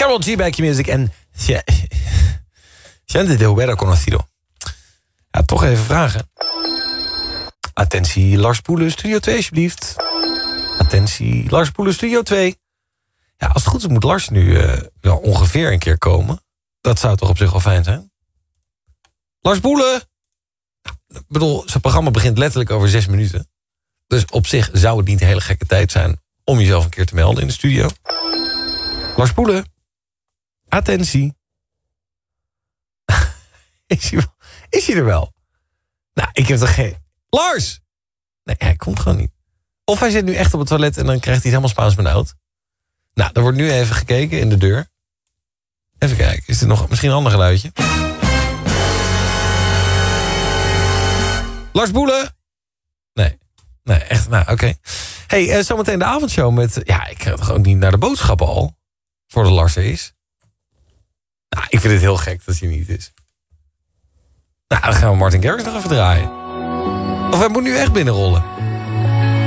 Carol G, Back Your Music en... Gente de hubiera conocido. Ja, toch even vragen. Attentie, Lars Boelen, Studio 2 alsjeblieft. Attentie, Lars Boelen, Studio 2. Ja, als het goed is moet Lars nu wel ongeveer een keer komen. Dat zou toch op zich wel fijn zijn? Lars Boelen! Ik bedoel, zijn programma begint letterlijk over 6 minuten. Dus op zich zou het niet een hele gekke tijd zijn... om jezelf een keer te melden in de studio. Lars Boelen. Attentie. Is hij er wel? Nou, ik heb toch geen... Lars! Nee, hij komt gewoon niet. Of hij zit nu echt op het toilet en dan krijgt hij helemaal Spaans benauwd. Nou, er wordt nu even gekeken in de deur. Even kijken, is er nog misschien een ander geluidje? Lars Boelen? Nee, echt, nou, oké. Hey, zometeen de avondshow met... Ja, ik ga toch ook niet naar de boodschappen al? Voor de Lars is. Nou, ik vind het heel gek dat hij niet is. Nou, dan gaan we Martin Garrix nog even draaien. Of hij moet nu echt binnenrollen.